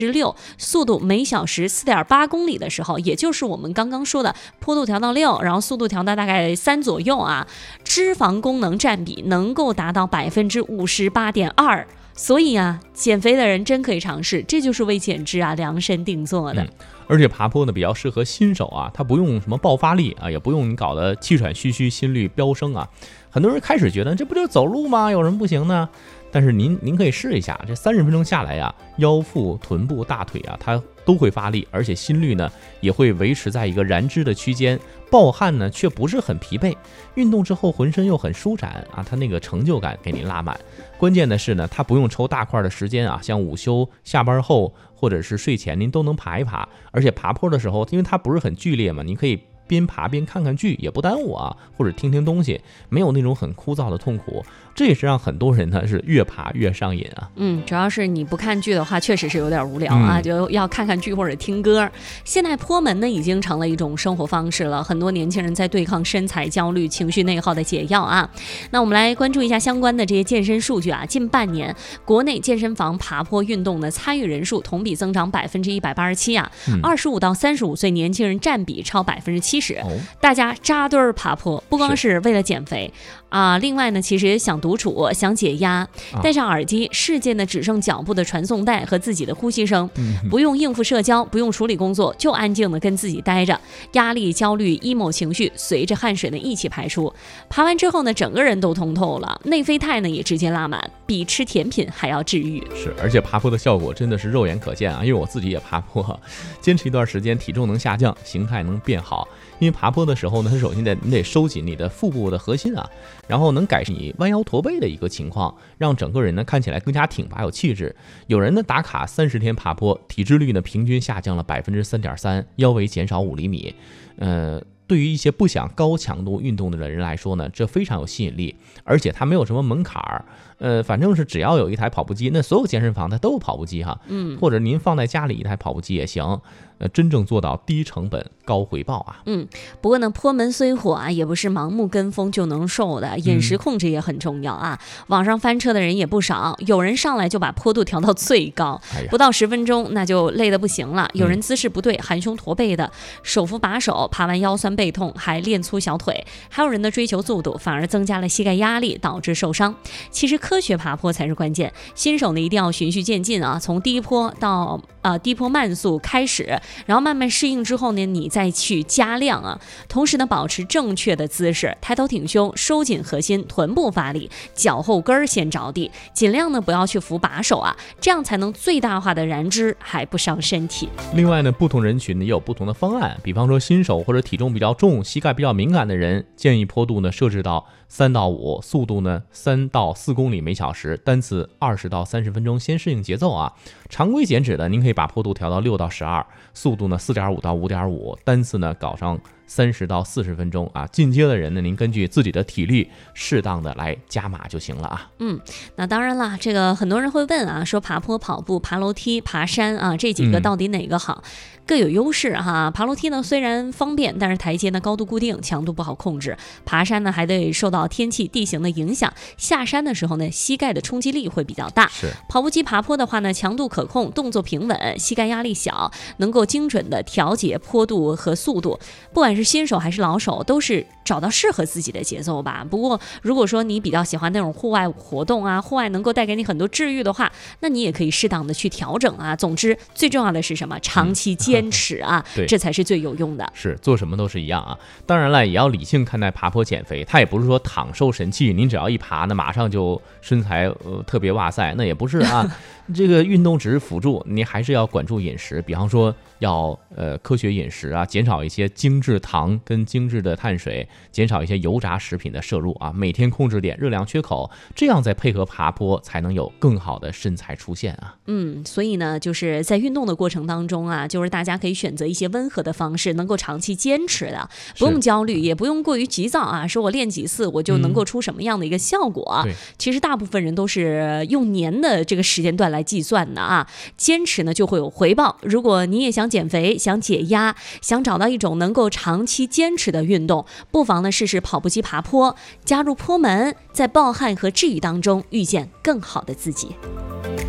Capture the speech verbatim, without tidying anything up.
六，速度每小时四点八公里的时候，也就是我们刚刚说的坡度调到六，然后速度调到大概三左右啊，脂肪功能占比能够达到百分之五十八点二。所以啊，减肥的人真可以尝试，这就是为减脂啊量身定做的。 嗯，而且爬坡呢比较适合新手啊，它不用什么爆发力啊，也不用你搞得气喘吁吁、心率飙升啊。很多人开始觉得这不就是走路吗？有什么不行呢？但是您您可以试一下，这三十分钟下来呀，腰腹、臀部、大腿啊，它都会发力，而且心率呢也会维持在一个燃脂的区间，暴汗呢却不是很疲惫，运动之后浑身又很舒展啊，它那个成就感给你拉满。关键的是呢，它不用抽大块的时间啊，像午休、下班后或者是睡前，您都能爬一爬。而且爬坡的时候，因为它不是很剧烈嘛，你可以边爬边看看剧，也不耽误啊，或者听听东西，没有那种很枯燥的痛苦。这也是让很多人呢是越爬越上瘾啊。 嗯，主要是你不看剧的话，确实是有点无聊啊， 嗯、 就要看看剧或者听歌。现在坡门呢已经成了一种生活方式了，很多年轻人在对抗身材焦虑、情绪内耗的解药啊。那我们来关注一下相关的这些健身数据啊。近半年，国内健身房爬坡运动的参与人数同比增长百分之一百八十七啊，二十五到三十五岁年轻人占比超百分之七十。大家扎堆儿爬坡，不光是为了减肥啊，另外呢，其实想独处、想解压，戴上耳机，世界呢只剩脚步的传送带和自己的呼吸声，不用应付社交，不用处理工作，就安静的跟自己待着，压力、焦虑、emo 情绪随着汗水呢一起排出。爬完之后呢，整个人都通透了，内啡肽呢也直接拉满，比吃甜品还要治愈。 是，而且爬坡的效果真的是肉眼可见啊！因为我自己也爬坡，坚持一段时间，体重能下降，形态能变好。因为爬坡的时候呢，它首先得你得收紧你的腹部的核心啊，然后能改善你弯腰驼背的一个情况，让整个人呢看起来更加挺拔有气质。有人呢打卡三十天爬坡，体脂率呢平均下降了百分之三点三，腰围减少五厘米。呃，对于一些不想高强度运动的人来说呢，这非常有吸引力，而且它没有什么门槛儿。呃，反正是只要有一台跑步机，那所有健身房它都有跑步机哈，嗯，或者您放在家里一台跑步机也行，呃，真正做到低成本高回报啊。 嗯，不过呢，坡门虽火啊，也不是盲目跟风就能瘦的，饮食控制也很重要啊。嗯、网上翻车的人也不少，有人上来就把坡度调到最高，哎、不到十分钟那就累得不行了。有人姿势不对，含胸驼背的，手扶把手，爬完腰酸背痛，还练粗小腿。还有人呢追求速度，反而增加了膝盖压力，导致受伤。其实科学爬坡才是关键，新手呢一定要循序渐进啊，从低坡到呃低坡慢速开始，然后慢慢适应之后呢，你再去加量啊。同时呢，保持正确的姿势，抬头挺胸，收紧核心，臀部发力，脚后跟先着地，尽量呢不要去扶把手啊，这样才能最大化的燃脂，还不伤身体。 另外呢，不同人群呢也有不同的方案，比方说新手或者体重比较重、膝盖比较敏感的人，建议坡度呢设置到三到五，速度呢三到四公里每小时，单次二十到三十分钟，先适应节奏啊。常规减脂的，您可以把坡度调到六到十二，速度呢四点五到五点五，单次呢搞上三十到四十分钟啊。进阶的人呢，您根据自己的体力适当的来加码就行了啊。 嗯，那当然啦，这个很多人会问啊，说爬坡、跑步、爬楼梯、爬山啊，这几个到底哪个好？嗯、各有优势哈。爬楼梯呢虽然方便，但是台阶呢高度固定，强度不好控制；爬山呢还得受到天气地形的影响，下山的时候呢膝盖的冲击力会比较大。 是。 跑步机爬坡的话呢，强度可控，动作平稳，膝盖压力小，能够精准的调节坡度和速度。不管是新手还是老手，都是找到适合自己的节奏吧。不过如果说你比较喜欢那种户外活动啊，户外能够带给你很多治愈的话，那你也可以适当的去调整啊。总之最重要的是什么？长期坚持啊，嗯、这才是最有用的。 是，做什么都是一样啊。当然了，也要理性看待爬坡减肥，它也不是说躺瘦神器，您只要一爬那马上就身材呃特别哇塞，那也不是啊。这个运动只是辅助，你还是要管住饮食，比方说要呃科学饮食啊，减少一些精致糖跟精致的碳水，减少一些油炸食品的摄入啊，每天控制点热量缺口，这样再配合爬坡，才能有更好的身材出现啊。 嗯，所以呢，就是在运动的过程当中啊，就是大家可以选择一些温和的方式，能够长期坚持的，不用焦虑，也不用过于急躁啊，说我练几次我就能够出什么样的一个效果。 嗯、 其实大部分人都是用年的这个时间段来计算的啊，坚持呢就会有回报。如果你也想减肥、想解压、想找到一种能够长期坚持的运动，不妨呢试试跑步机爬坡，加入坡门，在暴汗和治愈当中遇见更好的自己。